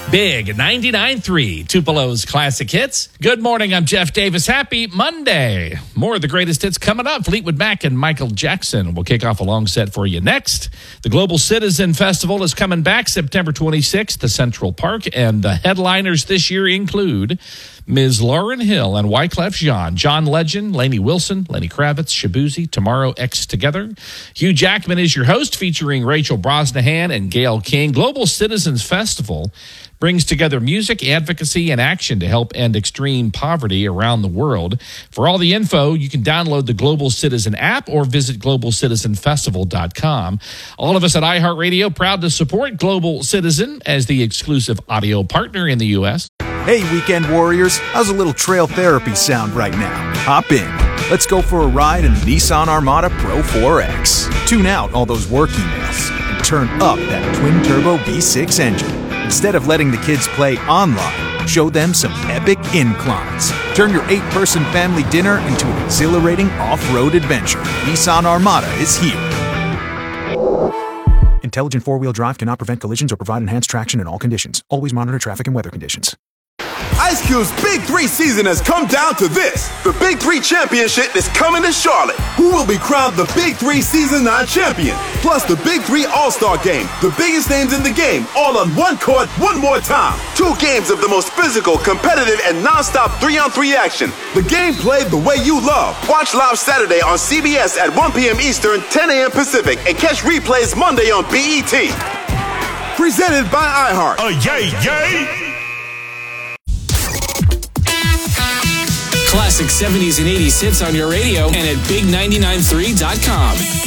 Big 99.3 Tupelo's Classic Hits. Good morning, I'm Jeff Davis. Happy Monday. More of the greatest hits coming up. Fleetwood Mac and Michael Jackson will kick off a long set for you next. The Global Citizen Festival is coming back September 26th to Central Park, and the headliners this year include Ms. Lauryn Hill and Wyclef Jean, John Legend, Lainey Wilson, Lenny Kravitz, Shabuzi, Tomorrow X Together. Hugh Jackman is your host, featuring Rachel Brosnahan and Gayle King. Global Citizens Festival brings together music, advocacy, and action to help end extreme poverty around the world. For all the info, you can download the Global Citizen app or visit globalcitizenfestival.com. All of us at iHeartRadio proud to support Global Citizen as the exclusive audio partner in the U.S. Hey, weekend warriors, how's a little trail therapy sound right now? Hop in. Let's go for a ride in the Nissan Armada Pro 4X. Tune out all those work emails and turn up that twin-turbo V6 engine. Instead of letting the kids play online, show them some epic inclines. Turn your 8-person family dinner into an exhilarating off-road adventure. Nissan Armada is here. Intelligent four-wheel drive cannot prevent collisions or provide enhanced traction in all conditions. Always monitor traffic and weather conditions. Ice Cube's Big 3 season has come down to this. The Big 3 Championship is coming to Charlotte. Who will be crowned the Big 3 Season 9 champion? Plus the Big 3 All-Star Game. The biggest names in the game, all on one court, one more time. 2 games of the most physical, competitive, and non-stop 3-on-3 action. The game played the way you love. Watch live Saturday on CBS at 1 p.m. Eastern, 10 a.m. Pacific, and catch replays Monday on BET. Presented by iHeart. Yay, yay! Classic 70s and 80s hits on your radio and at big993.com.